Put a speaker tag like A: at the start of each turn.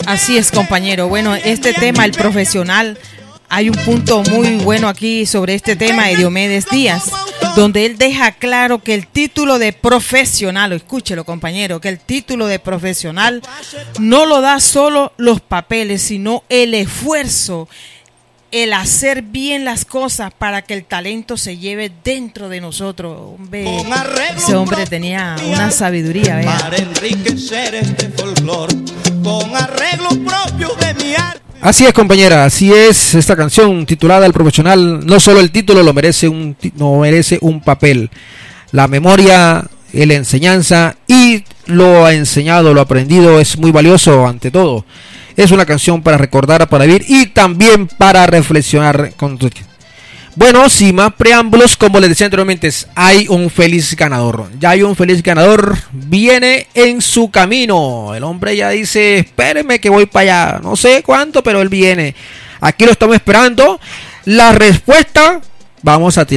A: Así es, compañero. Bueno, este tema, el profesional, hay un punto muy bueno aquí sobre este tema de Diomedes Díaz, donde él deja claro que el título de profesional, escúchelo, compañero, que el título de profesional no lo da solo los papeles, sino el esfuerzo, el hacer bien las cosas para que el talento se lleve dentro de nosotros. Hombre, ese hombre tenía una sabiduría, ¿vea?
B: Para enriquecer este folclor con arreglos propios de mi arte.
C: Así es, compañera, así es. Esta canción titulada El Profesional, no solo el título lo merece, no merece un papel. La memoria, la enseñanza y lo enseñado, lo aprendido es muy valioso ante todo. Es una canción para recordar, para vivir y también para reflexionar. Bueno, sin más preámbulos, como les decía anteriormente, hay un feliz ganador. Ya hay un feliz ganador, viene en su camino. El hombre ya dice, espérenme que voy para allá. No sé cuánto, pero él viene. Aquí lo estamos esperando. La respuesta, vamos a tirar.